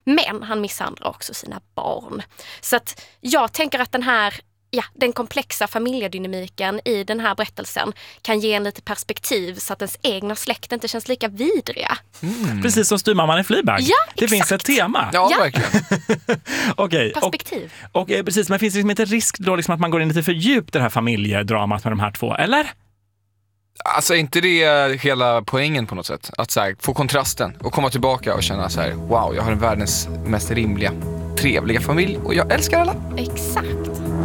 Men han misshandlar också sina barn. Så att jag tänker att den komplexa familjedynamiken i den här berättelsen kan ge en lite perspektiv så att ens egna släkt inte känns lika vidriga. Precis som Styrmamman i Fleabag. Ja, det exakt. finns ett tema. Ja, verkligen. Okej, Perspektiv. och precis, men finns det liksom inte risk då liksom att man går in lite för djupt i det här familjedramat med de här två, eller? Alltså inte det hela poängen på något sätt. Att så här, få kontrasten och komma tillbaka och känna så här: wow, jag har en världens mest rimliga, trevliga familj och jag älskar alla. Exakt.